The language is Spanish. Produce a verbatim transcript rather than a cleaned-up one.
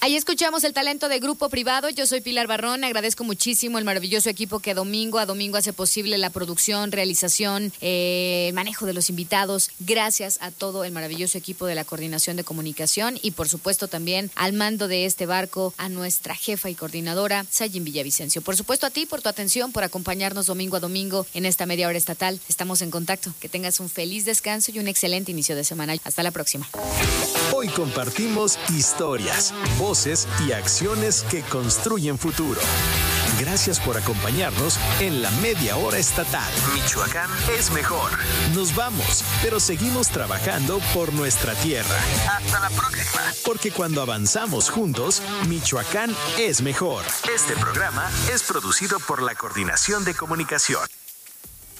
Ahí escuchamos el talento de Grupo Privado. Yo soy Pilar Barrón. Agradezco muchísimo el maravilloso equipo que domingo a domingo hace posible la producción, realización, eh, el manejo de los invitados. Gracias a todo el maravilloso equipo de la Coordinación de Comunicación y por supuesto también al mando de este barco a nuestra jefa y coordinadora, Sayin Villavicencio. Por supuesto a ti por tu atención, por acompañarnos domingo a domingo en esta media hora estatal. Estamos en contacto. Que tengas un feliz descanso y un excelente inicio de semana. Hasta la próxima. Hoy compartimos historias, voces y acciones que construyen futuro. Gracias por acompañarnos en la media hora estatal. Michoacán es mejor. Nos vamos, pero seguimos trabajando por nuestra tierra. Hasta la próxima. Porque cuando avanzamos juntos, Michoacán es mejor. Este programa es producido por la Coordinación de Comunicación.